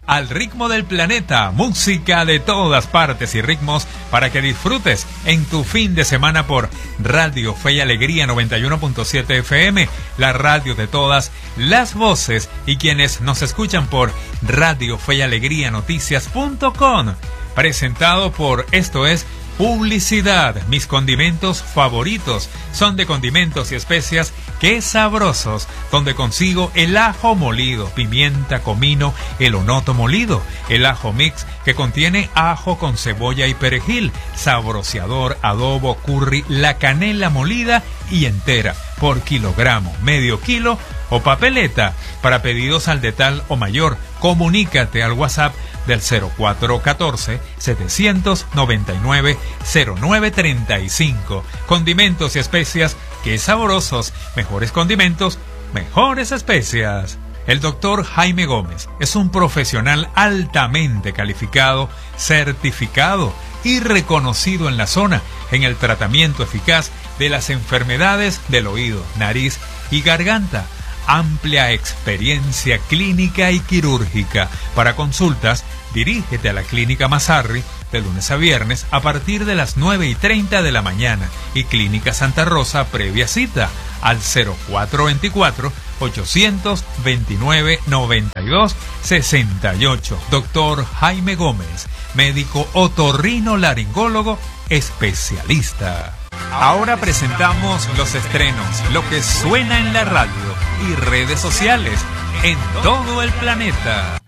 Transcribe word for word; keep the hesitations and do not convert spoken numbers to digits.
Al ritmo del planeta, música de todas partes y ritmos para que disfrutes en tu fin de semana por Radio Fe y Alegría noventa y uno punto siete F M, la radio de todas las voces, y quienes nos escuchan por Radio Fe y Alegría Noticias punto com. Presentado por Esto es Publicidad. Mis condimentos favoritos son de Condimentos y Especias Qué Sabrosos, donde consigo el ajo molido, pimienta, comino, el onoto molido, el ajo mix que contiene ajo con cebolla y perejil, saboreador, adobo, curry, la canela molida y entera por kilogramo, medio kilo o papeleta. Para pedidos al de tal o mayor, comunícate al WhatsApp del cero cuatro uno cuatro, siete nueve nueve, cero nueve tres cinco. Condimentos y Especias Qué Sabrosos. Mejores condimentos, mejores especias. El doctor Jaime Gómez es un profesional altamente calificado, certificado y reconocido en la zona en el tratamiento eficaz de las enfermedades del oído, nariz y garganta. Amplia experiencia clínica y quirúrgica. Para consultas, dirígete a la Clínica Mazarri de lunes a viernes a partir de las nueve y treinta de la mañana y Clínica Santa Rosa previa cita al cero cuatro dos cuatro, ocho dos nueve, nueve dos seis ocho. Doctor Jaime Gómez, médico otorrino-laringólogo especialista. Ahora presentamos los estrenos, lo que suena en la radio y redes sociales en todo el planeta.